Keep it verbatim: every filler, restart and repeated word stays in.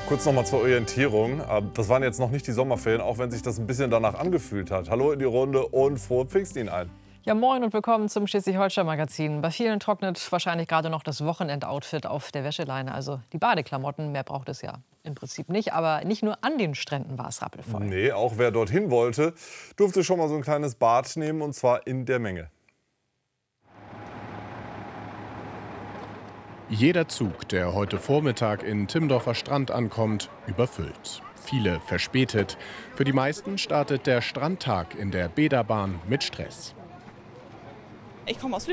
Kurz noch mal zur Orientierung. Das waren jetzt noch nicht die Sommerferien, auch wenn sich das ein bisschen danach angefühlt hat. Hallo in die Runde und frohe Pfingsten ein. Ja, moin und willkommen zum Schleswig-Holstein-Magazin. Bei vielen trocknet wahrscheinlich gerade noch das Wochenendoutfit auf der Wäscheleine. Also die Badeklamotten, mehr braucht es ja im Prinzip nicht. Aber nicht nur an den Stränden war es rappelvoll. Nee, auch wer dorthin wollte, durfte schon mal so ein kleines Bad nehmen, und zwar in der Menge. Jeder Zug, der heute Vormittag in Timmendorfer Strand ankommt, überfüllt. Viele verspätet. Für die meisten startet der Strandtag in der Bäderbahn mit Stress. Ich komme aus Lübeck.